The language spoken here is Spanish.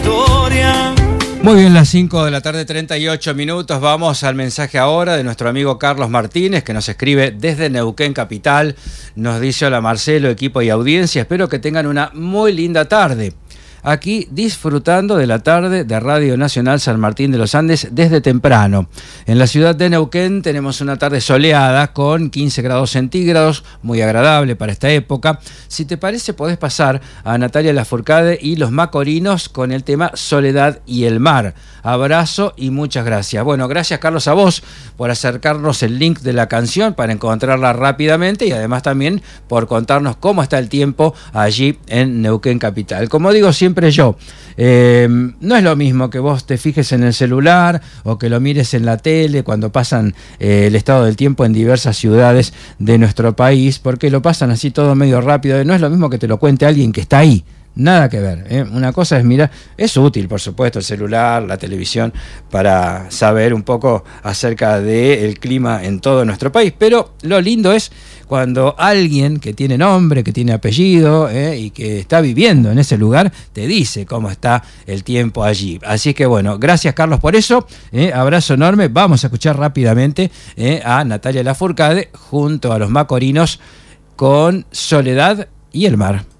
historia. Muy bien, las 5 de la tarde, 38 minutos. Vamos al mensaje ahora de nuestro amigo Carlos Martínez, que nos escribe desde Neuquén Capital. Nos dice: hola Marcelo, equipo y audiencia, espero que tengan una muy linda tarde. Aquí disfrutando de la tarde de Radio Nacional San Martín de los Andes desde temprano. En la ciudad de Neuquén tenemos una tarde soleada con 15 grados centígrados, muy agradable para esta época. Si te parece, podés pasar a Natalia Lafourcade y los Macorinos con el tema Soledad y el Mar. Abrazo y muchas gracias. Bueno, gracias Carlos a vos por acercarnos el link de la canción para encontrarla rápidamente y además también por contarnos cómo está el tiempo allí en Neuquén Capital. Como digo siempre yo, no es lo mismo que vos te fijes en el celular o que lo mires en la tele cuando pasan el estado del tiempo en diversas ciudades de nuestro país, porque lo pasan así todo medio rápido. No es lo mismo que te lo cuente alguien que está ahí. Nada que ver, ¿eh? Una cosa es mirar, es útil por supuesto el celular, la televisión, para saber un poco acerca del clima en todo nuestro país, pero lo lindo es cuando alguien que tiene nombre, que tiene apellido, y que está viviendo en ese lugar, te dice cómo está el tiempo allí. Así que bueno, gracias Carlos por eso, abrazo enorme. Vamos a escuchar rápidamente a Natalia Lafourcade junto a los Macorinos con Soledad y el Mar.